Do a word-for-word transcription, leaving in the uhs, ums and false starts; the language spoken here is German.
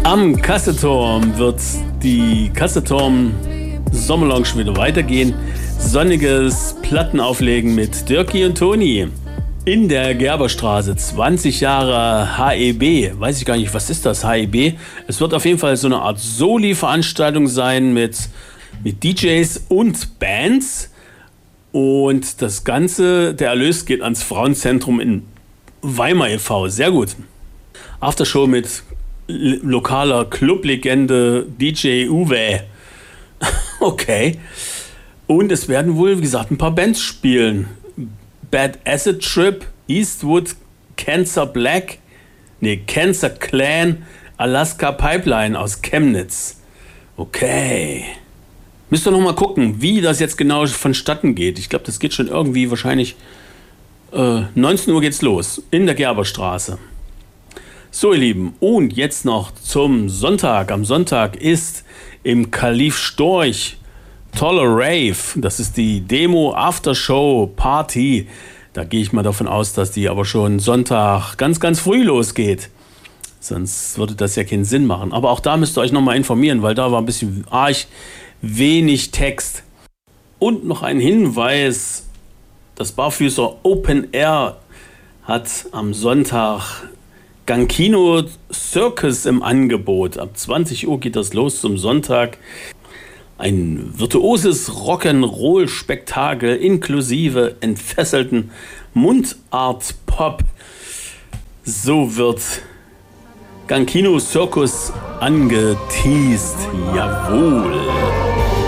Am Kasseturm wird die Kasseturm Sommerlounge wieder weitergehen. Sonniges Plattenauflegen mit Dirkie und Toni. In der Gerberstraße, zwanzig Jahre H E B. Weiß ich gar nicht, was ist das, H E B? Es wird auf jeden Fall so eine Art Soli-Veranstaltung sein mit, mit D Js und Bands. Und das Ganze, der Erlös geht ans Frauenzentrum in Weimar e V. Sehr gut. Aftershow mit lokaler Clublegende D J Uwe. Okay. Und es werden wohl, wie gesagt, ein paar Bands spielen. Bad Acid Trip, Eastwood, Cancer Black, nee, Cancer Clan, Alaska Pipeline aus Chemnitz. Okay. Müsst ihr noch mal gucken, wie das jetzt genau vonstatten geht. Ich glaube, das geht schon irgendwie wahrscheinlich äh, neunzehn Uhr geht's los in der Gerberstraße. So, ihr Lieben, und jetzt noch zum Sonntag. Am Sonntag ist im Kalif Storch tolle Rave. Das ist die Demo Aftershow Party. Da gehe ich mal davon aus, dass die aber schon Sonntag ganz, ganz früh losgeht. Sonst würde das ja keinen Sinn machen. Aber auch da müsst ihr euch nochmal informieren, weil da war ein bisschen arg wenig Text. Und noch ein Hinweis. Das Barfüßer Open Air hat am Sonntag Gankino Circus im Angebot. Ab zwanzig Uhr geht das los zum Sonntag. Ein virtuoses Rock'n'Roll-Spektakel inklusive entfesselten Mundart-Pop. So wird Gankino Circus angeteased. Jawohl.